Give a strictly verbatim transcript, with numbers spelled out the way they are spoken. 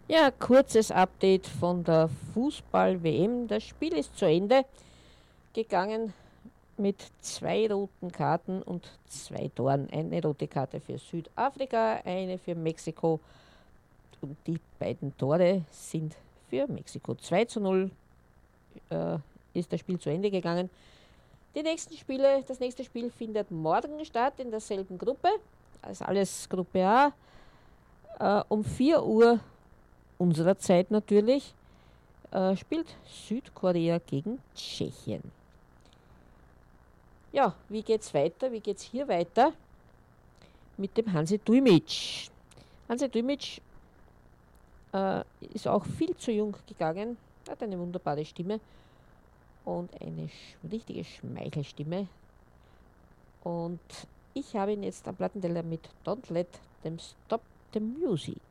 Ja, kurzes Update von der Fußball-W M. Das Spiel ist zu Ende gegangen mit zwei roten Karten und zwei Toren. Eine rote Karte für Südafrika, eine für Mexiko. Und die beiden Tore sind für Mexiko. zwei zu null äh, ist das Spiel zu Ende gegangen. Die nächsten Spiele, das nächste Spiel findet morgen statt in derselben Gruppe. Also alles Gruppe A. Äh, um vier Uhr unserer Zeit natürlich äh, spielt Südkorea gegen Tschechien. Ja, wie geht's weiter? Wie geht's hier weiter? Mit dem Hansi Duimic. Hansi Duimic äh, ist auch viel zu jung gegangen, hat eine wunderbare Stimme und eine sch richtige Schmeichelstimme. Und ich habe ihn jetzt am Plattenteller mit Don't Let Them Stop the Music.